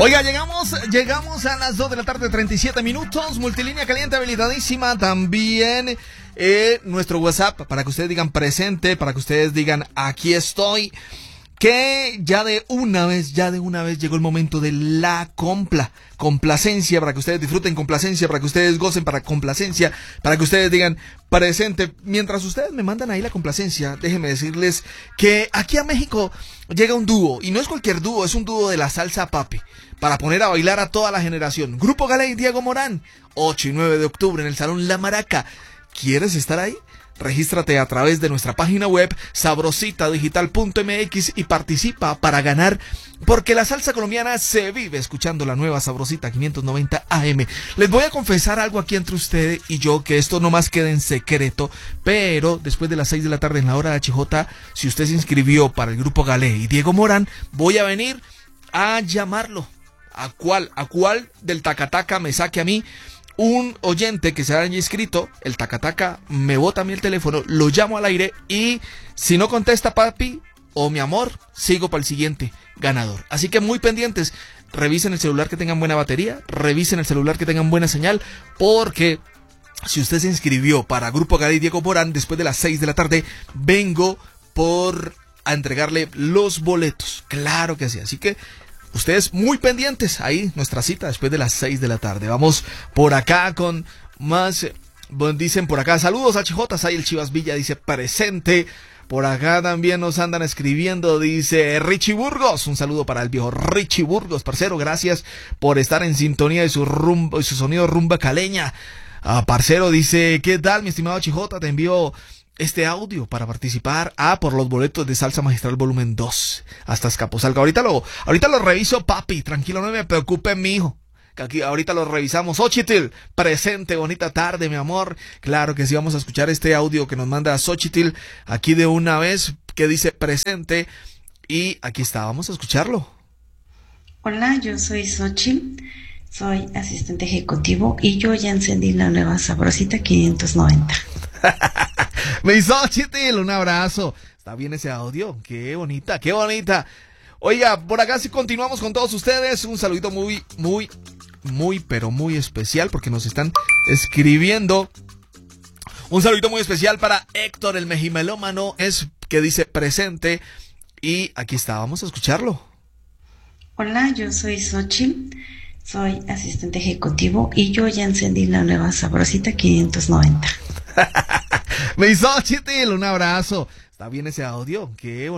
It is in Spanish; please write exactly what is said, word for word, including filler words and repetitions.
Oiga, llegamos, llegamos a las dos de la tarde, treinta y siete minutos. Multilínea caliente habilitadísima. También eh, nuestro WhatsApp para que ustedes digan presente, para que ustedes digan aquí estoy. Que ya de una vez, ya de una vez llegó el momento de la compla, complacencia, para que ustedes disfruten, complacencia, para que ustedes gocen, para complacencia, para que ustedes digan presente. Mientras ustedes me mandan ahí la complacencia, déjenme decirles que aquí a México llega un dúo, y no es cualquier dúo, es un dúo de la salsa papi, para poner a bailar a toda la generación. Grupo Gale y Diego Morán, ocho y nueve de octubre en el Salón La Maraca. ¿Quieres estar ahí? Regístrate a través de nuestra página web sabrosita digital punto m x y participa para ganar, porque la salsa colombiana se vive escuchando la nueva Sabrosita quinientos noventa A M. Les voy a confesar algo aquí entre ustedes y yo, que esto no más quede en secreto, pero después de las seis de la tarde en la hora de H J, si usted se inscribió para el Grupo Gale y Diego Morán, voy a venir a llamarlo. ¿A cuál? ¿A cuál del tacataca me saque a mí? Un oyente que se haya inscrito, el tacataca me bota a mí el teléfono, lo llamo al aire y si no contesta papi o mi amor, sigo para el siguiente ganador. Así que muy pendientes, revisen el celular que tengan buena batería, revisen el celular que tengan buena señal, porque si usted se inscribió para Grupo Gale y Diego Morán después de las seis de la tarde, vengo por a entregarle los boletos, claro que sí, así que ustedes muy pendientes, ahí nuestra cita después de las seis de la tarde. Vamos por acá con más, bueno, dicen por acá, saludos H J, ahí el Chivas Villa dice presente. Por acá también nos andan escribiendo, dice Richie Burgos, un saludo para el viejo Richie Burgos, parcero, gracias por estar en sintonía de su rumba, de su sonido rumba caleña. Ah, parcero, dice, ¿qué tal mi estimado H J? Te envío este audio para participar ah, por los boletos de Salsa Magistral volumen dos hasta Escaposalga. Ahorita lo, ahorita lo reviso, papi, tranquilo, no me preocupe, mi hijo, que aquí ahorita lo revisamos. Xochitl, presente, bonita tarde, mi amor. Claro que sí, vamos a escuchar este audio que nos manda Xochitl aquí de una vez, que dice presente, y aquí está, vamos a escucharlo. Hola, yo soy Xochitl, soy asistente ejecutivo y yo ya encendí la nueva Sabrosita quinientos noventa. Me hizo Xochitl, un abrazo. Está bien ese audio, qué bonita, qué bonita. Oiga, por acá sí continuamos con todos ustedes. Un saludito muy, muy, muy, pero muy especial, porque nos están escribiendo. Un saludito muy especial para Héctor, el mejimelómano, es que dice presente. Y aquí está, vamos a escucharlo. Hola, yo soy Xochitl, soy asistente ejecutivo y yo ya encendí la nueva Sabrosita quinientos noventa. Me hizo Xochitl, un abrazo. Está bien ese audio, qué bonito.